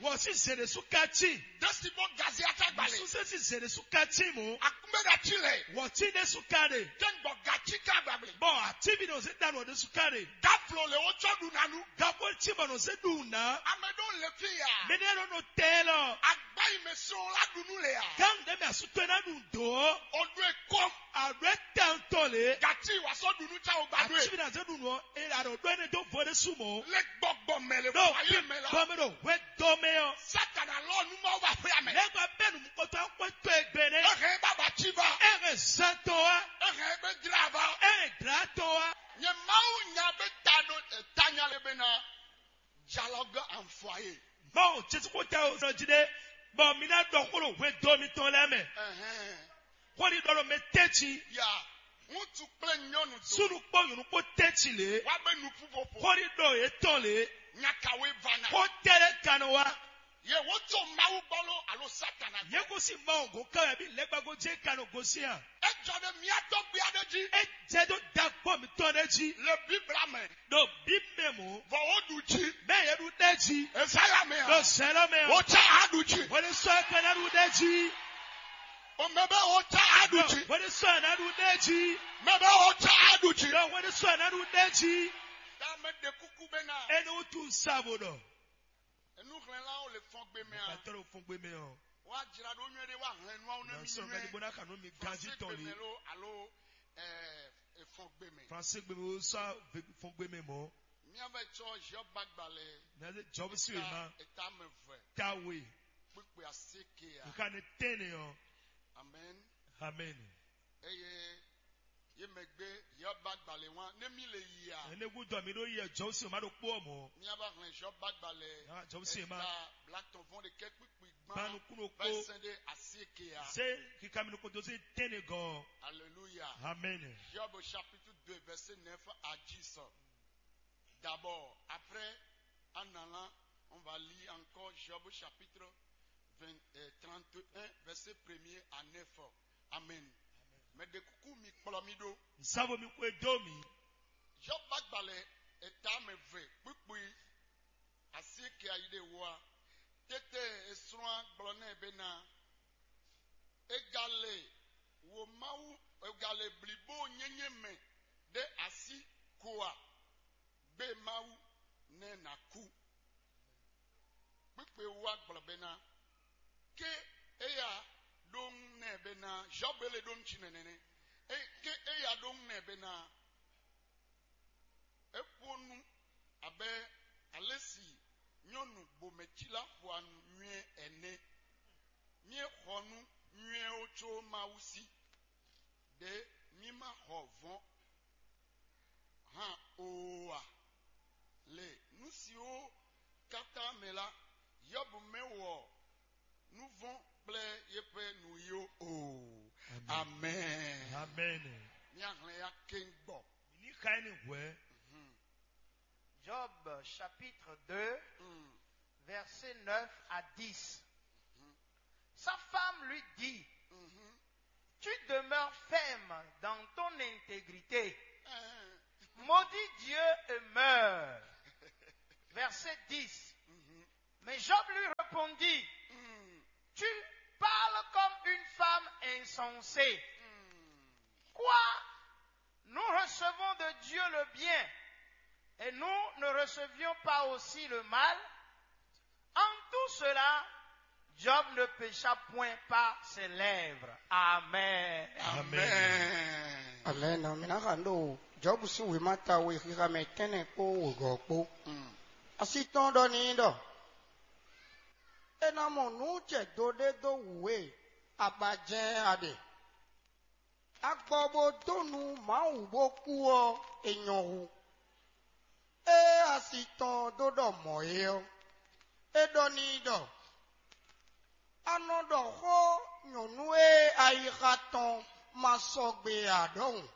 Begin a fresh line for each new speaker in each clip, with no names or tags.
Wasi zere sukati.
Destibo gaziata gbale.
Susi zere sukati mo.
Akumeda chile.
Wati ne sukade.
Kenbo gachika gbale.
Bo atibi no se dano de sukade.
Gaflo le ocho dunanu.
Gabo tiba no se duna.
Amedon le fiya.
Menero no telo.
Agbayi meso la dunu le ya.
Gang de me asutena dundo.
Odwe kom.
Arre tantole.
Gati waso dunu cha ogbadwe.
Atibi na se duno. E aro do ene do vode sumo.
Le gbogbo mele
No,
faye mela.
Komero, we domeo.
Satana lo numo wa fiya me.
Legba benu mkoto akweto egbene.
Ehe baba chiva.
Ere santoa.
Ehe be drava.
Ere gratoa.
Nye mau nya be tano tanya le bena. Dialogue en foyer.
Bon, Jésus côté aujourd'hui. Bon, mina dokoro we domi ton leme. Kwani dolo me techi.
Ya. Mutu ple nyonu to.
Sunu po yunu po techi le.
Wa be nu pupopo.
Kwani do eton le.
Nyakawe vana.
Ko tere kanoa.
Ye woto mau bolo alo satana.
Ye ko si mongo ka bi legba go je kano go si an.
E jode miato biadeji.
E je do dakpo mi ton eji.
Le Bible me.
Do bimemo.
Vo oduji.
Me ye du deji.
Esaya me.
Do selo me.
Ocha aduji.
Wele so kana du deji.
O mebe ocha aduji.
Wele so na du deji.
Mebe ocha aduji.
Do wele so na du deji.
Da me de kuku bena.
Enu tu savodo.
Enu hlela o le fongbe me a.
Patoro fongbe me o.
Wa jira do nwere wa hlen wa ona mi.
So ngadi bona kanu mi gazi ton li.
Alo fongbe me.
Français gbe mo so fongbe me mo.
Mi ave cho job bagbale.
Na de job si ma.
Eta me vre.
Tawe.
Pipe aseke a.
Nka ne tene o.
Amen.
Amen.
Eye ye megbe ye bagbale wan ne mi le yi a.
Ene gu do mi do ye job si ma do po mo.
Mi aba hlen job bagbale.
Ah, job si ma.
Black ton fond de kek pipe gban.
Banu kuno ko.
Ba sende aseke a.
Se ki kamino ko do se tene go.
Alléluia.
Amen.
Job au chapitre 2 verset 9 à 10. D'abord, après en allant, on va lire encore Job au chapitre 31 verset 1er à 9. Amen. Mais de coucou mi polomido.
Savo mi ko domi.
Job bagbale eta me vrai. Pupui asike ayide wa. Tete esroan blone bena. Egale wo mau egale blibo nyenye me de asi koa. Be mau ne na ku. Pupui wa blobena. Ke eya dong ne bena jobele dong chinenene. Ke eya dong ne bena. Eponu abe alesi nyonu bomechila fwa nwe ene. Nye honu nwe ocho mausi. De mima hovon. Ha oa. Le nusio kata mela. Yobu mewo. Nous vont plaire yepe nous yo oh. Amen.
Amen.
Nyangleya kengbo.
Ni kaini we.
Job chapitre 2 verset 9 à 10. Sa femme lui dit, tu demeures ferme dans ton intégrité. Maudit Dieu et meurs. Verset 10. Mais Job lui répondit, tu parles comme une femme insensée. Quoi? Nous recevons de Dieu le bien et nous ne recevions pas aussi le mal. En tout cela, Job ne pécha point par ses lèvres. Amen.
Amen.
Amen. Minakando Job si wimata we hira metene ko wogopo. Asiton do nindo. Enamo nuche dode do we abajen ade. Agbobo donu ma uboku o enyohu. Asiton dodo moyo. Do nindo. Anodo ho nyonue ayihaton masogbe adon.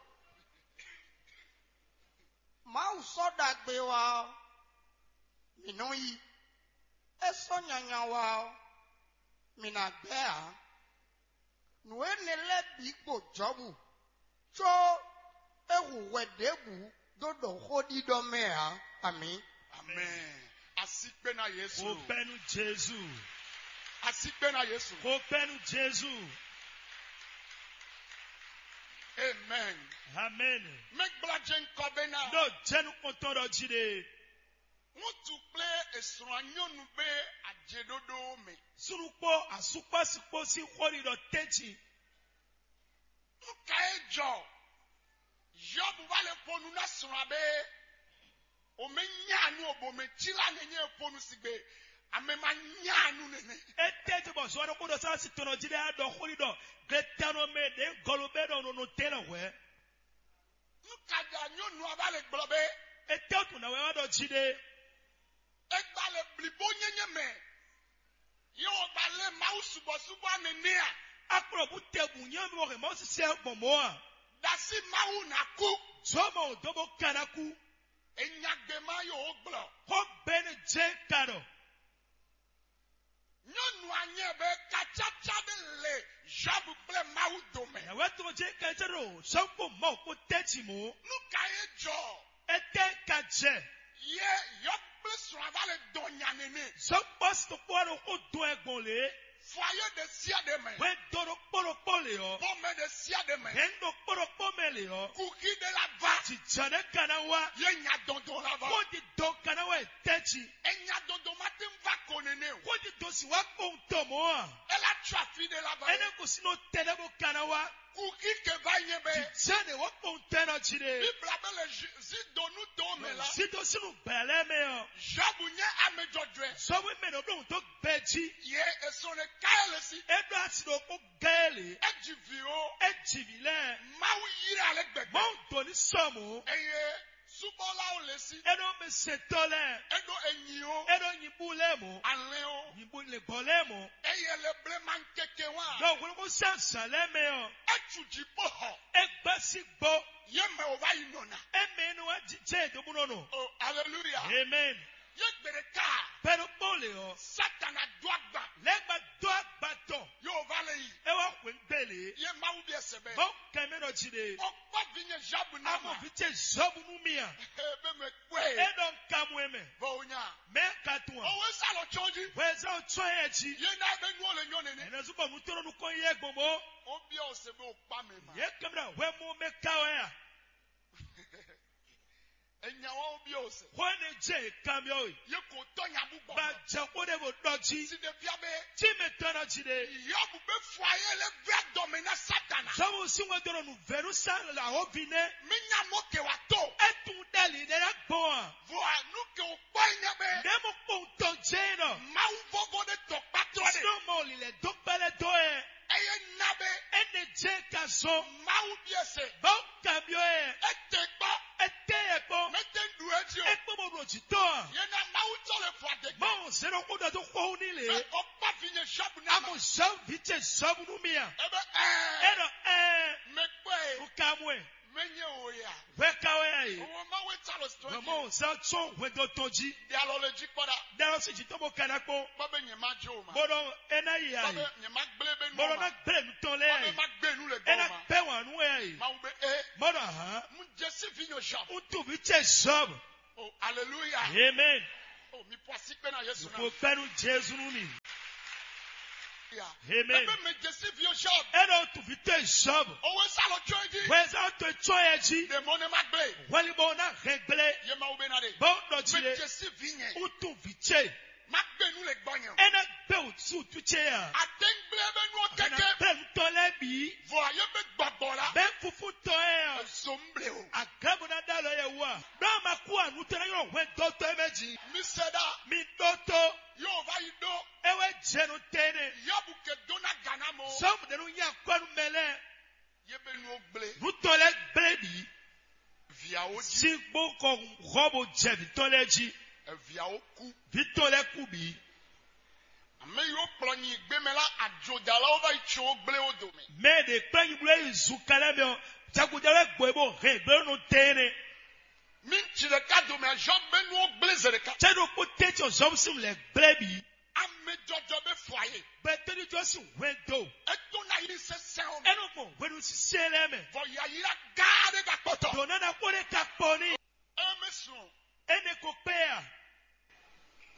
Ma usodagbe wa minoyi. Eso nyanya wa minagbea. Nwe nele bigbo jobu. Cho ehu wedebu dodo hodi domea. Amen.
Amen. Asikpe na Yesu.
Kò pẹ́nu Jésù.
Asikpe na Yesu.
Kò pẹ́nu Jésù.
Amen.
Amen.
Make blajen kobena.
No jẹ́nu kọ́tọ́ rọ̀ jíde.
Mutu play esranyonu be ajedodo me.
Surukpɔ asukpɔsikpɔ si xɔri rɔ tɛtsi.
Nkae jo. Job vale ponu na srabe. Ome nyanu obome chila nenye ponu sigbe. Ame ma nyanu nene.
Etɛti bɔ sɔrɔ ko dɔ sara si tɔnɔ jíde adɔ xɔri dɔ. Gbɛtɛnɔ me de gɔlɔbɛ dɔ nono tɛnɛ wɛ.
Nkada nyonu avale gblobe.
Etɛ tuna wɛ wa dɔ jíde.
Egbale blibo nyenye me. Yo bale mau subo anenia.
Akplɔ bu tɛbu nyɛ mi wɔ kɛ mɔ sisi gbɔmɔ.
Dasi mau naku.
Zɔmɔ o dɔbɔ kanaku.
Enyagbema yo ogblo.
Xɔ bɛ ne dze ka dɔ.
Nyɔnu anye be katsatsa de le Job kple Mawu dome.
Yàwé tó dze ka dze do sɔgbɔ mɔ ko tɛtsi mo.
Nuka ye dzɔ.
Ete ka dze.
Ye Job kple srɔ̃a va le dɔnya nene.
Sɔgbɔ si tó kpɔ ɖo ko dɔn egbɔn le.
Foyer de sia de me.
Wɛ dɔ ɖo kpɔɖokpɔ le yɔ.
Pomme de sia de me.
Hɛn ɖo kpɔɖokpɔ me le yɔ.
Kuki de la va.
Dzidze ɖe kana wa.
Ye nyadodo la va.
Ko di dɔn kana wa tɛtsi.
Enyadodo ma te va ko nene o.
Ko di dɔn si wa kpɔ ŋutɔ mɔ wa.
Ela tso afi de la va.
Ene ko si no tɛ ɖe bo kana wa.
Kuki ke va nye be.
Dzidze ne wa kpɔ ŋutɔ na tsi de.
Bibla be le zidonu to me la.
Si do sinu bɛlɛ me yɔ.
Job nye ame dzɔdzɔe.
Sɔgbɔ me no do ŋutɔ bɛ dzi.
Ye eso le kae le si.
Eɖo asi ɖo ko gɛ le.
Edzi viwo.
Edzi vi lɛ.
Mawu yira le gbegbe.
Mɔ do ni sɔmo.
Eye subɔlawo le si.
Eɖo me setɔ lɛ.
Eɖo enyiwo.
Eɖo nyibu lɛ mo.
Alẽwo.
Nyibu le bɔ lɛ mo.
Eye le blema nkeke wa.
Dɔw wolo ko sansan lɛ me yɔ.
Etu dziƒo xɔ.
Egbe si gbɔ.
Ye me wo va yi nɔna.
Eme ni wa dze dobo nɔnɔ.
Oh, hallelujah.
Amen.
Ye gbe ɖeka.
Bɛrɛ kpɔ le yɔ.
Satana do agba.
Lɛgba dɔ agbatɔ.
Yo va le yi.
Ewa ƒe ŋgbe le.
Ye Mawu bi ese be.
Mɔ kɛmɛ dɔ dzi de.
Ɔkpɔ vi nye Job na ma.
Amo vi tse zɔbu nu mia.
Be me kpɔe.
Eɖɔ nkamu me.
Bo nya.
Mɛ katua.
Owe salɔ tsɔ dzi.
Wɛzɛ tsɔ yɛ dzi.
Ye na be nuwo le nyɔ nene.
Ɛnɛ zubɔ nutɔrɔ nukɔ yɛ gbɔmɔ.
O bia o se be o kpa me ma.
Ye kɛmɛ na wɛ mo me kawo ya.
Enyawo bia o se.
Xɔ ne dze kamiɔ yi.
Ye ko tɔ nya bugbɔ.
Ba dze ko de bo dɔ dzi.
Si de bia be.
Tí me tɔnɔ dzi de.
Job be foyer le vɛ dɔme na Satana.
Sɔmu si ŋɔ dɔrɔn nu vɛru sa la o vi ne.
Mi nya mo ke wa to.
Etun dali ne la gbɔn.
Voa nu ke o kpɔ nye be.
Ne mo kpɔ ŋutɔ dze nɔ.
Mawu vovo de tɔ kpatrɔ de.
Sɔmɔ li le do kpɛlɛ do yɛ.
Eye na be.
Ene dze ka sɔn.
Mawu bi ese.
Bawo kamiɔ yɛ.
Ete kpɔ.
Ete yɛ kpɔ.
Mete du eti o.
Ekpɔ mo do dzi tɔ.
Ye na Mawu tɔ le fɔ adegbe.
Mɔ zɛrɛ ko dɔ to xɔwu ni le.
Ɔkpɔ fi nye Job na ma.
Amo zɔn vi tse zɔbu nu mia.
Ebe
Eɖɔ
me kpɔe.
nukamue.
Menye o ya.
Wɛ kawo ya yi.
Owó Mawu ta le sitɔ dzi.
Mɔ zan tsɔ wɛdɔtɔ dzi.
Dialɔ le dzi kpɔ da.
Dara si jitɔ mo kana kpɔ.
Kpɔ be nye ma dzo o ma.
Bɔdɔ ena yi ya
Kpɔ
yi.
be nye ma gble be nu o
Bɔdɔ
ma.
na gble nutɔ lɛ ya
Kpɔ be
yi.
ma gbe nu le gbɔ
Ena
o ma.
bɛ wa nu ya yi.
Mawu be
Bɔdɔ hã.
mu Jesi fi nye Job.
Ŋutu vi tse zɔb.
Oh, hallelujah.
Amen.
Oh, mi po asi pe na Yesu na.
Ko pɛnu Jesu nu ni. Amen.
Ebe me Jesi fi nye Job.
Eɖɔ tu vi tse zɔb.
Owó salɔ tso dzi.
Wɛ zan to tsɔ yɛ dzi.
Demo ne ma gble.
Wɛlibɔ na hɛ gble.
Ye Mawu be na de.
Bɔn dɔ dzi
Me
le.
Jesi fi nye.
Ŋutu vi tse.
Ma gbe nu le gbɔ nye.
Ena bɛ o su tu tse ya.
Ate gble be nu o
Ena
keke.
bɛ nutɔ lɛ bi.
Vɔ aye be gbɔgbɔ la.
Bɛ fufu tɔ yɛ ya.
Zomble o.
Agabona da lɔ yɛ wa. N'a ma ku anu tɛ na yɔrɔ wɛ dɔtɔ ɛmɛ dzi.
Mi seda.
Mi dɔtɔ.
Yóò va yi do.
Ewɛ dzɛnu tɛnɛ.
Yɔbu ke dona gana mo.
Sɔmu de nu nya kɔnu mɛlɛ.
Ye be nu o gble.
Nutɔ lɛ gble bi.
Viawo dzi.
Si gbɔ kɔ xɔbo dze vitɔ lɛ dzi.
Viawo ku.
Vitɔ lɛ ku bi.
Ame yiwo kplɔ nyi gbeme la adzodalawo va yi tso wo gble wo dome.
Mɛ de kpe nyi bolo yi zu kalɛ miɔ. Jagoja lɛ gbɔ ebo hɛ gble nu tɛnɛ.
Mi ŋtsi ɖeka dome azɔ be nuwo gble ze ɖeka.
Tse ɖo ko tɛtsɔ zɔm sim le gble bi.
Ame dzɔdzɔ be fɔ aye.
Bɛtɛni jɔ si wɛ do.
Eto na yi sesẽwo me.
Ɛnu mo wɛnu sise lɛ mɛ.
Vɔ yayira gã ɖe gakpɔtɔ.
Donna na ko ne ka kpɔ ni.
Eme srɔ̃.
Ene ko kpe ya.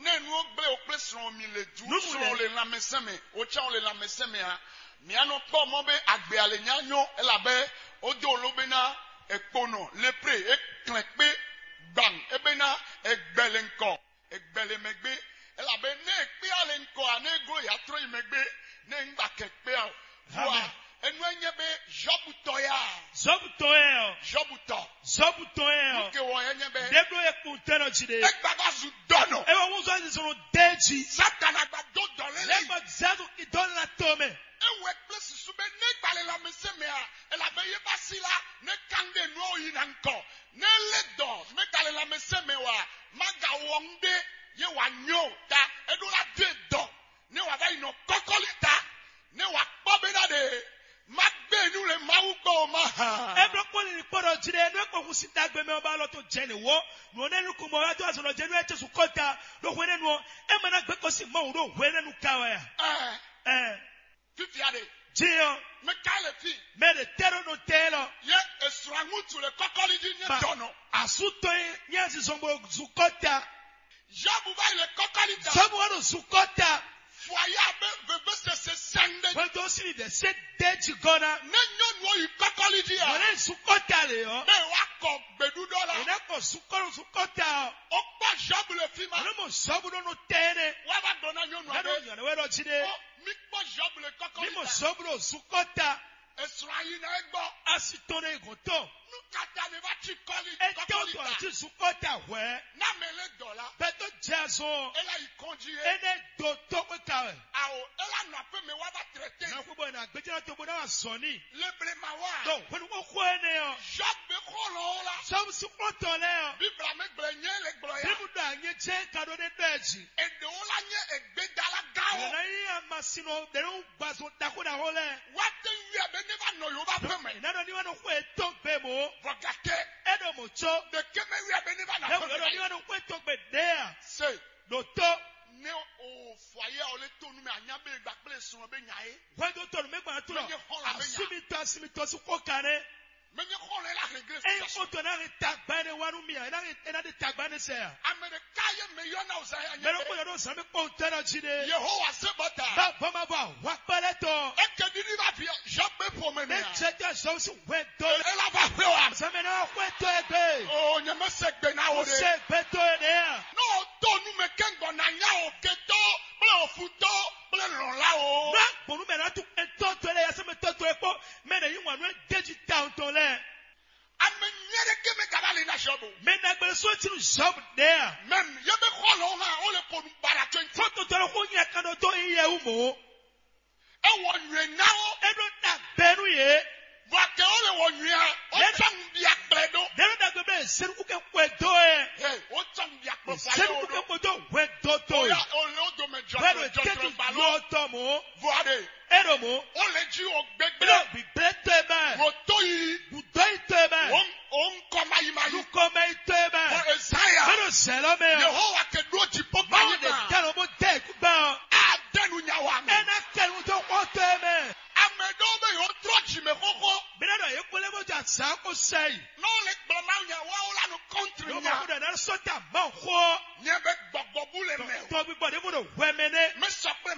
Ne nous blé au plus sur mi le du
Nous
sur
voulons.
le la meseme au tcha le la meseme ha mi ano po mo be agbe ale nyanyo e la be o do lo be na e pono le pre e klenpe bang e be na e gbele nko e gbele megbe e la be ne pe ale nko ane go ya tro megbe ne ngba kekpe o
Amen.
enu enye be jobuto ya
Zobutoel.
jobuto
Zobutoel.
ke wo enye be
Debro ekuteno
e
chide.
gbaga zu dono
Ewa wuzo nzizono deji.
satan agba do dolele
Lema zazu idon la tome.
ewe place sube ne gbale la meseme a ela be ye basila ne kande no yi na nko ne ledo me gbale la meseme wa maga wonde ye wa nyo ta edula de do ne wa dai no kokolita ne wa kpobe na de magbe nu le mawuko ma
Ebro kwani ni poro chide no ko kusita gbe me oba lo to jeni wo. No ne nu kumo wa to asono jeni eche su kota. Do hwene nu e mana gbe ko si ma wo do hwene nu kawa ya.
fifi ade
Jio
me kale fi
me de tero no telo.
ye esrangu tu le kokoli di ne dono
Asuto nyanzi sombo su kota.
jabu ba le kokolita
Sobo wano su kota.
foya be se sende
Wendo sini de se deji gona.
ne nyo no yi kokoli di a
Wone su kota le yo.
be wa ko gbedu dola
Ina ko su kota.
o pa jabu le fi ma
Ano mo sobo no tene.
wa ba dona nyo no
Nado
ade
nyane wero chide.
o mi pa jabu le kokoli
Mimo
ta
sobo su kota.
esrayi na egbo
Asitone goto.
nu kata ne ba ti koli
Ete
kokoli
oto
ta
ati su kota we.
na mele dola
Beto jazo.
ela yi konji e
Ene do to pe kawe.
awo ela na pe me wa ba traiter
Na kubo na gbejina to bo na soni.
le ble ma wa
Do when wo ko ene yo.
jabu ko lo la
Sobo su kota le yo.
bibla me gble nye le glo ya
Bibu da nye chen kado de deji.
ede o la nye egbe dala gawo
Na yi amasino de no bazo dako da hole.
wa te wi abe ne ba no yo ba pe me
Nado ni wano kwe to pe mo.
vogate
Edo mo cho.
de ke me wi abe ne ba na
Nado
pe
ni
me
wano kwe to pe dea.
say
Do to.
ne o foyer o le to nu me anya be gba pele sun be nyae
Wendo to me gba to lo.
Menye hola benya.
Asimi to su ko kane.
menye ko le la regret
E foto na re tagbane wanu mi. Na de tagbane se.
amerika ye me yo na o sa anya
Mero ko do sami ko tera chide.
Yehowa se bota
Ba boma ba wa pale to.
e ke di ba fi jabe po me
Ne
ne
cheta so su wendo.
e la ba pe wa
Sami na kwe to ebe.
o nya me se gbe na wo de
Se beto ene.
no to nu me kengo na nya o ke to ble o futo ble ron la o
Na bonu me na tu ento to le ya se me to epo. Me na yi wanu deji down to le.
amenyere ke me gaba le na shobo
Me na gbe so ti shop there.
mem ye be ko lo ha o le po nu bara 20
Foto to ko nya kano to iye umo.
e wo nwe na o
Edo na benu ye.
wa ke o le wo nwe a o chang bi akredo
Dero da gbe seru ku ke kwe do e.
hey o chang bi akredo
Seru ku ke kwe do we do to.
o ya o le o do me
Pero
jo
ke tu
balo
yo to mo.
voade
Edo mo.
o le ji o gbegbe
Edo bi beto e ba.
wo to yi
Budo ito e ba.
o nko mayi mayi
Lu kome ito e
o
ba.
Isaiah
Edo selo me yo.
Yehowa ke do ji po
Ma
mayi
de
ma
telo mo de ku ba.
a denu nyawa me
Ena kelu to ko to e me.
amedo be yo trochi me koko
Bina do ye kwele mo ja sa ko sei.
no le gbama nyawa o la no country
Yo
nya
mo da na so ta ma ho.
nye be gbogbo bule me
To bi bo de mo do we me ne.
me so pe